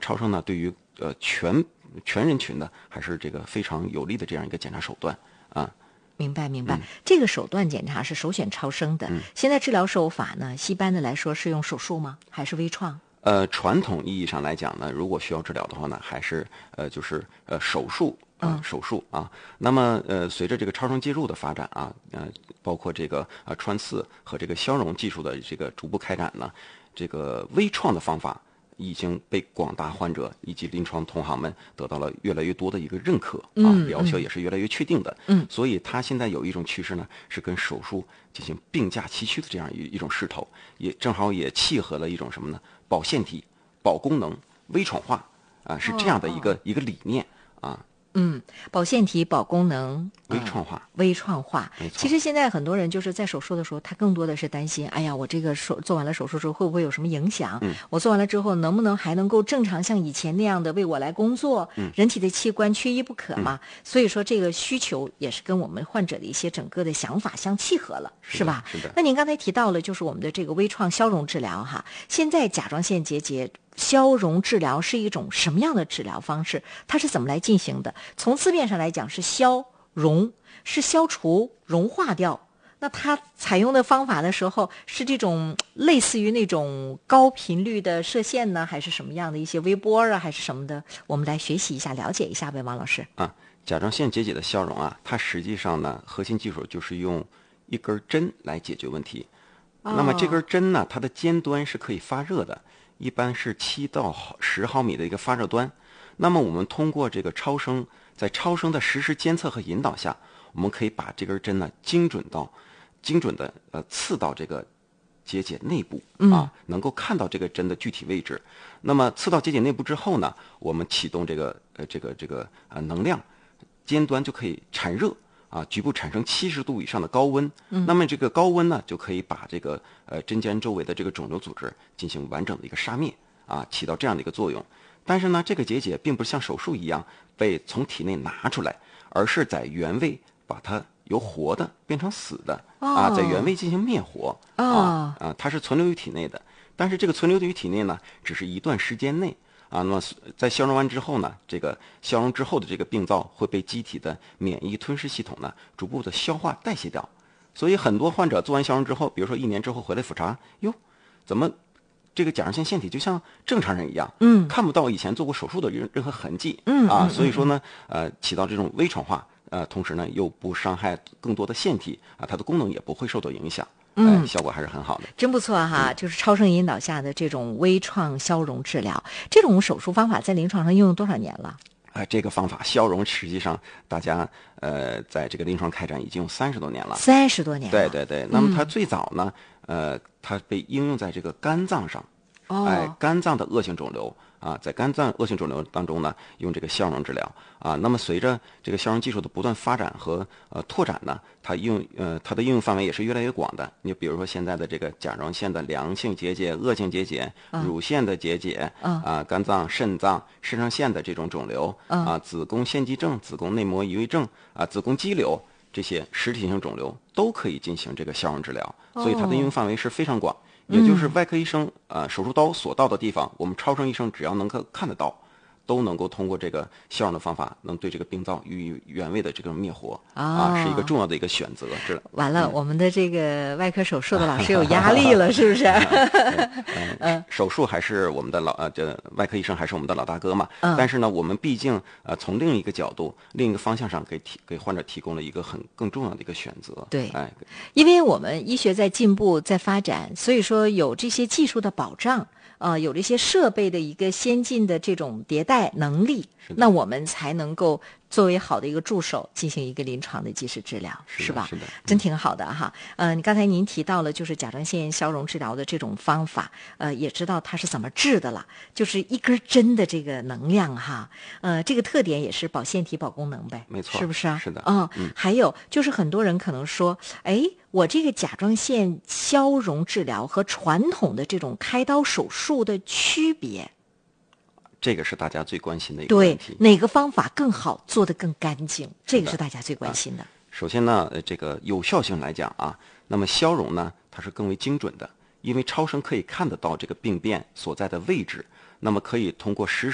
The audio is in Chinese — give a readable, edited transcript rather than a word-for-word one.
超声呢对于全人群的还是这个非常有利的这样一个检查手段啊。 明白，这个手段检查是首选超声的。现在治疗手法呢，一般的来说是用手术吗？还是微创？ 传统意义上来讲呢，如果需要治疗的话呢，还是手术手术啊。那么随着这个超声介入的发展啊，包括这个穿刺和这个消融技术的这个逐步开展呢，这个微创的方法已经被广大患者以及临床同行们得到了越来越多的一个认可啊，疗效也是越来越确定的。所以它现在有一种趋势呢，是跟手术进行并驾齐驱的这样一种势头，也正好也契合了一种什么呢？保腺体、保功能、微创化啊，是这样的一个理念啊。 保腺体、保功能、 微创化。 其实现在很多人就是在手术的时候，他更多的是担心，哎呀，我这个做完了手术之后会不会有什么影响？我做完了之后能不能还能够正常像以前那样的为我来工作？人体的器官缺一不可嘛。所以说这个需求也是跟我们患者的一些整个的想法相契合了，是吧？ 是的。 那您刚才提到了就是我们的这个微创消融治疗哈，现在甲状腺结节消融治疗是一种什么样的治疗方式？它是怎么来进行的？从字面上来讲是消融，是消除融化掉。那它采用的方法的时候是这种类似于那种高频率的射线呢，还是什么样的一些微波啊，还是什么的？我们来学习一下，了解一下呗，王老师。 甲状腺结节的消融啊，它实际上呢，核心技术就是用一根针来解决问题。那么这根针呢，它的尖端是可以发热的。一般是7到10毫米的一个发热端，那么我们通过这个超声，在超声的实时监测和引导下，我们可以把这根针呢精准的刺到这个结节内部啊，能够看到这个针的具体位置。那么刺到结节内部之后呢，我们启动这个能量，尖端就可以产热。局部产生70度以上的高温，那么这个高温呢，就可以把这个针尖周围的这个肿瘤组织进行完整的一个杀灭啊，起到这样的一个作用。但是呢，这个结节并不是像手术一样被从体内拿出来，而是在原位把它由活的变成死的在原位进行灭活它是存留于体内的。但是这个存留于体内呢，只是一段时间内。那么在消融完之后呢，这个消融之后的这个病灶会被机体的免疫吞噬系统呢逐步的消化代谢掉。所以很多患者做完消融之后，比如说1年之后回来复查，哟，怎么这个甲状腺腺体就像正常人一样，看不到以前做过手术的任何痕迹，所以说呢，起到这种微创化，同时呢又不伤害更多的腺体它的功能也不会受到影响。效果还是很好的， 真不错哈！就是超声引导下的这种微创消融治疗，这种手术方法在临床上应用多少年了？ 这个方法消融实际上大家在这个临床开展已经有30多年了。 30多年了。 对。那么它最早呢，它被应用在这个肝脏上，肝脏的恶性肿瘤。在肝脏恶性肿瘤当中呢，用这个消融治疗那么随着这个消融技术的不断发展和拓展呢，它的应用范围也是越来越广的。你比如说现在的这个甲状腺的良性结节、恶性结节、乳腺的结节肝脏、肾脏、肾上腺的这种肿瘤子宫腺肌症、子宫内膜移位症子宫肌瘤这些实体性肿瘤都可以进行这个消融治疗，所以它的应用范围是非常广。也就是外科医生手术刀所到的地方，我们超声医生只要能够看得到，都能够通过这个消融的方法，能对这个病灶予以原位的这个灭活是一个重要的一个选择。 完了，我们的这个外科手术的老师有压力了，是不是？ 手术还是我们的这外科医生还是我们的老大哥嘛。但是呢，我们毕竟从另一个角度、另一个方向上给患者提供了一个更重要的一个选择。 对，因为我们医学在进步、在发展，所以说有这些技术的保障。有这些设备的一个先进的这种迭代能力，那我们才能够作为好的一个助手进行一个临床的及时治疗，是吧？ 是的， 真挺好的哈。你刚才您提到了就是甲状腺消融治疗的这种方法，也知道它是怎么治的了，就是一根针的这个能量哈。这个特点也是保腺体、保功能呗， 没错， 是不是啊？ 是的。 还有就是很多人可能说，我这个甲状腺消融治疗和传统的这种开刀手术的区别， 这个是大家最关心的一个问题。 对，哪个方法更好，做得更干净，这个是大家最关心的。 首先呢，这个有效性来讲那么消融呢，它是更为精准的，因为超声可以看得到这个病变所在的位置，那么可以通过实